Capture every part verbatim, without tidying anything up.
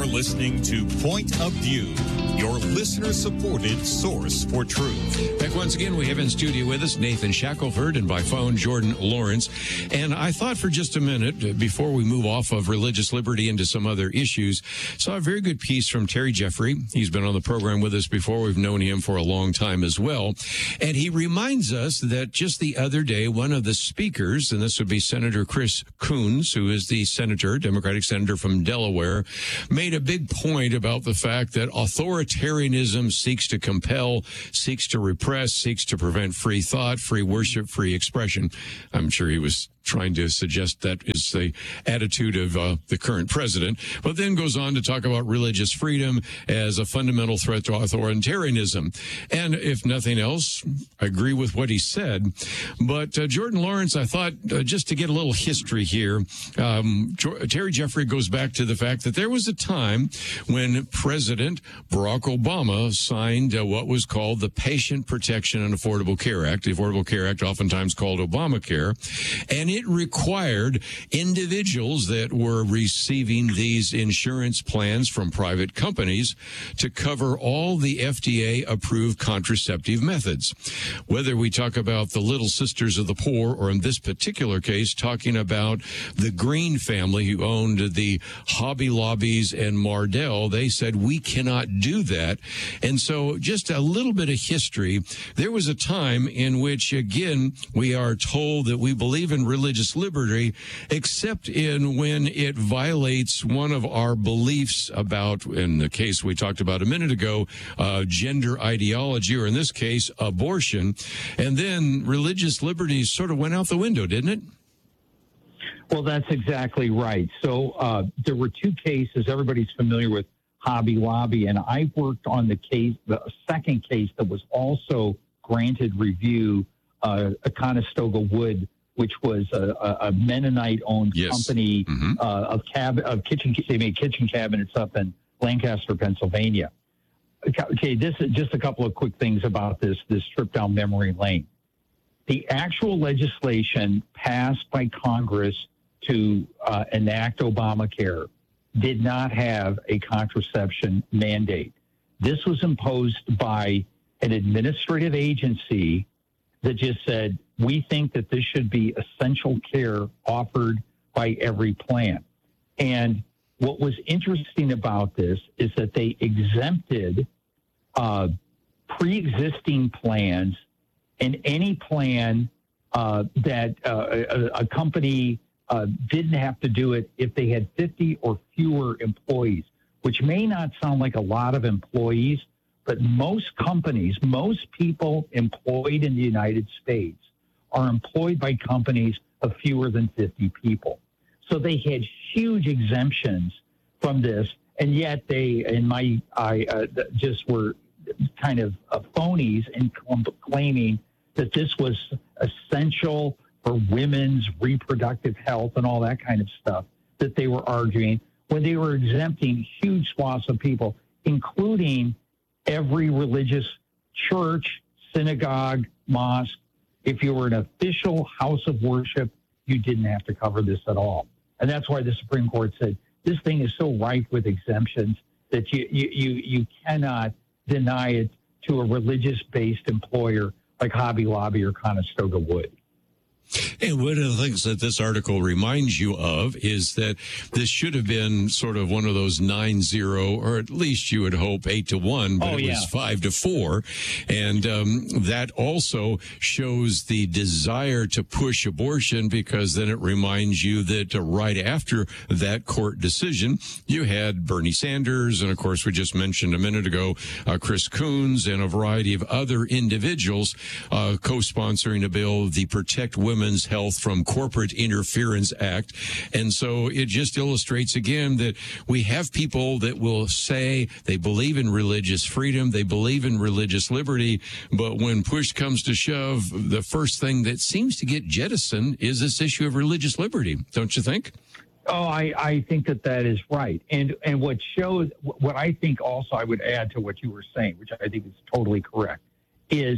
listening to Point of View, your listener-supported source for truth. Back once again, we have in studio with us Nathan Shackelford and by phone Jordan Lawrence. And I thought for just a minute, before we move off of religious liberty into some other issues, saw a very good piece from Terry Jeffrey. He's been on the program with us before. We've known him for a long time as well. And he reminds us that just the other day, one of the speakers, and this would be Senator Chris Coons, who is the senator, Democratic senator from Delaware, made a big point about the fact that authoritarianism seeks to compel, seeks to repress, seeks to prevent free thought, free worship, free expression. I'm sure he was trying to suggest that is the attitude of uh, the current president, but then goes on to talk about religious freedom as a fundamental threat to authoritarianism. And if nothing else, I agree with what he said. But uh, Jordan Lawrence, I thought uh, just to get a little history here, um, Terry Jeffrey goes back to the fact that there was a time when President Barack Obama signed uh, what was called the Patient Protection and Affordable Care Act, the Affordable Care Act oftentimes called Obamacare, and it required individuals that were receiving these insurance plans from private companies to cover all the F D A-approved contraceptive methods. Whether we talk about the Little Sisters of the Poor, or in this particular case, talking about the Green family who owned the Hobby Lobbies and Mardell, they said, we cannot do that. And so just a little bit of history. There was a time in which, again, we are told that we believe in religious liberty, except in when it violates one of our beliefs about, in the case we talked about a minute ago, uh, gender ideology, or in this case, abortion. And then religious liberty sort of went out the window, didn't it? Well, that's exactly right. So uh, there were two cases. Everybody's familiar with Hobby Lobby, and I worked on the case, the second case that was also granted review, uh, Conestoga Wood, which was a, a Mennonite-owned yes. company mm-hmm. uh, of cab of kitchen. They made kitchen cabinets up in Lancaster, Pennsylvania. Okay, this is just a couple of quick things about this this trip down memory lane. The actual legislation passed by Congress to uh, enact Obamacare did not have a contraception mandate. This was imposed by an administrative agency that just said, we think that this should be essential care offered by every plan. And what was interesting about this is that they exempted uh, pre-existing plans and any plan uh, that uh, a, a company uh, didn't have to do it if they had fifty or fewer employees, which may not sound like a lot of employees, but most companies, most people employed in the United States are employed by companies of fewer than fifty people. So they had huge exemptions from this, and yet they, in my eye, uh, just were kind of uh, phonies in claiming that this was essential for women's reproductive health and all that kind of stuff that they were arguing, when they were exempting huge swaths of people, including every religious church, synagogue, mosque. If you were an official house of worship, you didn't have to cover this at all. And that's why the Supreme Court said this thing is so rife with exemptions that you you you, you cannot deny it to a religious-based employer like Hobby Lobby or Conestoga Wood. And one of the things that this article reminds you of is that this should have been sort of one of those nine zero, or at least you would hope eight to one, but oh, it yeah. was five to four. And um, that also shows the desire to push abortion, because then it reminds you that uh, right after that court decision, you had Bernie Sanders, and of course, we just mentioned a minute ago, uh, Chris Coons, and a variety of other individuals uh, co-sponsoring a bill, the Protect Women Women's Health from Corporate Interference Act. And so it just illustrates again that we have people that will say they believe in religious freedom, they believe in religious liberty, but when push comes to shove, the first thing that seems to get jettisoned is this issue of religious liberty, don't you think? Oh, I, I think that that is right. And and what shows, what I think also I would add to what you were saying, which I think is totally correct, is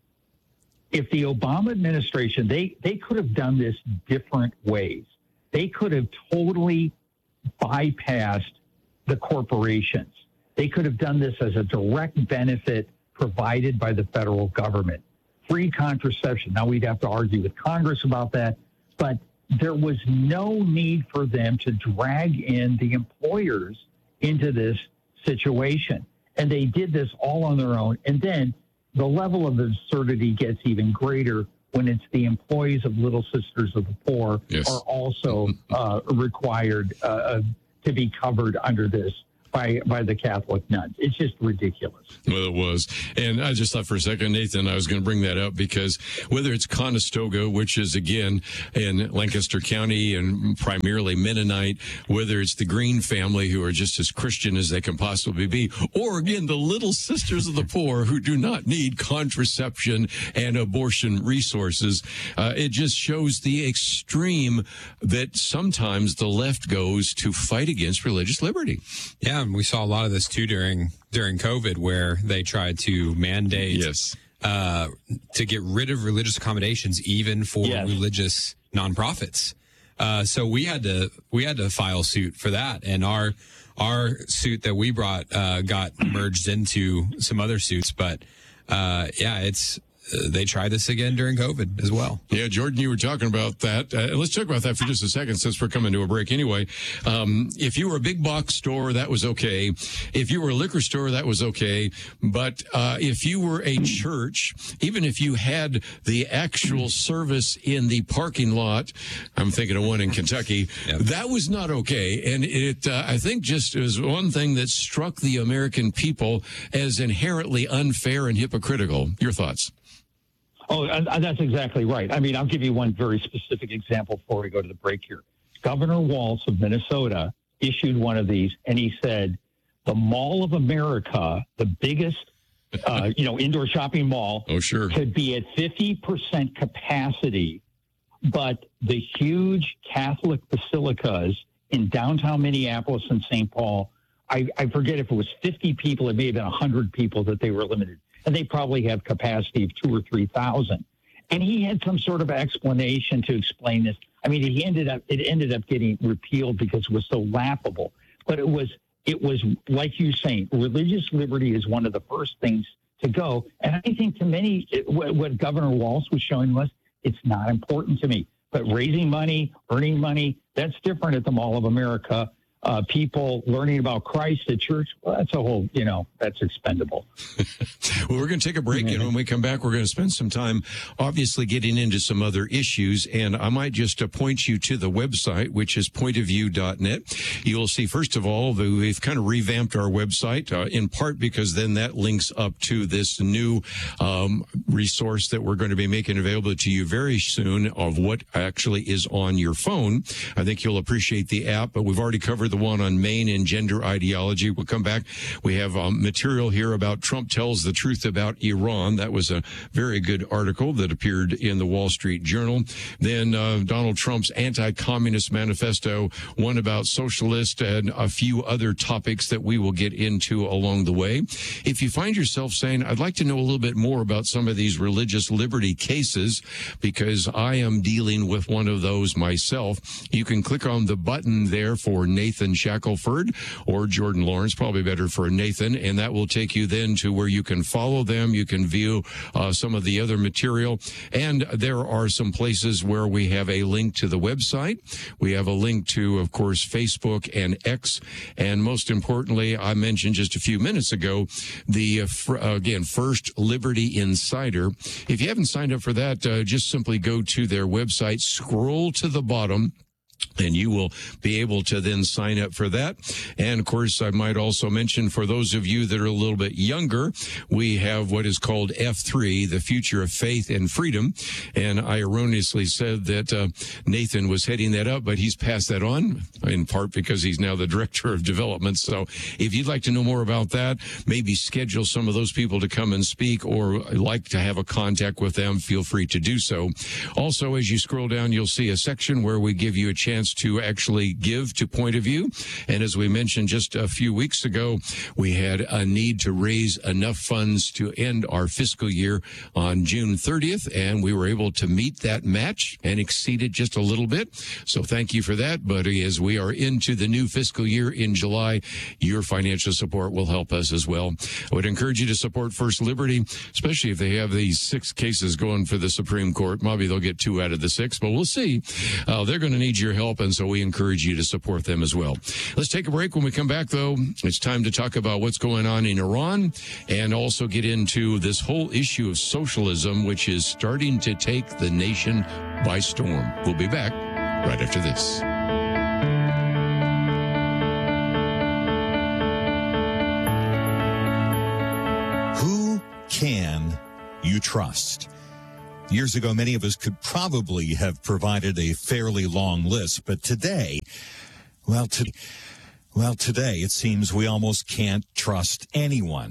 if the Obama administration, they, they could have done this different ways. They could have totally bypassed the corporations. They could have done this as a direct benefit provided by the federal government. Free contraception. Now, we'd have to argue with Congress about that, but there was no need for them to drag in the employers into this situation. And they did this all on their own. And then the level of absurdity gets even greater when it's the employees of Little Sisters of the Poor yes. are also uh, required uh, to be covered under this by by the Catholic nuns. It's just ridiculous. Well, it was. And I just thought for a second, Nathan, I was going to bring that up because whether it's Conestoga, which is, again, in Lancaster County and primarily Mennonite, whether it's the Green family, who are just as Christian as they can possibly be, or, again, the Little Sisters of the Poor, who do not need contraception and abortion resources, uh, it just shows the extreme that sometimes the left goes to fight against religious liberty. Yeah. We saw a lot of this too during during COVID, where they tried to mandate yes. uh, to get rid of religious accommodations, even for yes. religious nonprofits. Uh, so we had to we had to file suit for that, and our our suit that we brought uh, got merged into some other suits. But uh, yeah, it's. Uh, they tried this again during COVID as well. Yeah, Jordan, you were talking about that. Uh, let's talk about that for just a second, since we're coming to a break anyway. Um, if you were a big box store, that was okay. If you were a liquor store, that was okay. But uh, if you were a church, even if you had the actual service in the parking lot, I'm thinking of one in Kentucky, yep. that was not okay. And it, uh, I think, just is one thing that struck the American people as inherently unfair and hypocritical. Your thoughts? Oh, and, and that's exactly right. I mean, I'll give you one very specific example before we go to the break here. Governor Walz of Minnesota issued one of these, and he said, the Mall of America, the biggest, uh, you know, indoor shopping mall, oh, sure. could be at fifty percent capacity, but the huge Catholic basilicas in downtown Minneapolis and Saint Paul, I, I forget if it was fifty people, it may have been one hundred people that they were limited. And they probably have capacity of two or three thousand. And he had some sort of explanation to explain this. I mean, he ended up it ended up getting repealed because it was so laughable. But it was it was like you saying, religious liberty is one of the first things to go. And I think to many, it, what, what Governor Walz was showing was, it's not important to me. But raising money, earning money, that's different at the Mall of America. Uh, people learning about Christ at church, well, that's a whole, you know, that's expendable. Well, we're going to take a break, and when we come back, we're going to spend some time obviously getting into some other issues, and I might just uh, point you to the website, which is point of view dot net. You'll see, first of all, that we've kind of revamped our website, uh, in part because then that links up to this new um, resource that we're going to be making available to you very soon of what actually is on your phone. I think you'll appreciate the app, but we've already covered the one on Maine and gender ideology. We'll come back. We have um, material here about Trump tells the truth about Iran. That was a very good article that appeared in the Wall Street Journal. Then uh, Donald Trump's anti-communist manifesto, one about socialist, and a few other topics that we will get into along the way. If you find yourself saying, I'd like to know a little bit more about some of these religious liberty cases, because I am dealing with one of those myself, you can click on the button there for Nathan Shackelford or Jordan Lawrence, probably better for Nathan, and that will take you then to where you can follow them. You can view uh, some of the other material, and there are some places where we have a link to the website. We have a link to, of course, Facebook and X, and most importantly, I mentioned just a few minutes ago, the, uh, fr- uh, again, First Liberty Insider. If you haven't signed up for that, uh, just simply go to their website, scroll to the bottom, and you will be able to then sign up for that. And, of course, I might also mention, for those of you that are a little bit younger, we have what is called F three, the Future of Faith and Freedom. And I erroneously said that uh, Nathan was heading that up, but he's passed that on, in part because he's now the Director of Development. So if you'd like to know more about that, maybe schedule some of those people to come and speak, or like to have a contact with them, feel free to do so. Also, as you scroll down, you'll see a section where we give you a chance chance to actually give to Point of View. And as we mentioned just a few weeks ago, we had a need to raise enough funds to end our fiscal year on June thirtieth, and we were able to meet that match and exceed it just a little bit. So thank you for that. But as we are into the new fiscal year in July, your financial support will help us as well. I would encourage you to support First Liberty, especially if they have these six cases going for the Supreme Court. Maybe they'll get two out of the six, but we'll see. Uh, they're going to need your help, and so we encourage you to support them as well. Let's take a break. When we come back, though, it's time to talk about what's going on in Iran and also get into this whole issue of socialism, which is starting to take the nation by storm. We'll be back right after this. Who can you trust? Years ago, many of us could probably have provided a fairly long list, but today, well, to, well, today it seems we almost can't trust anyone.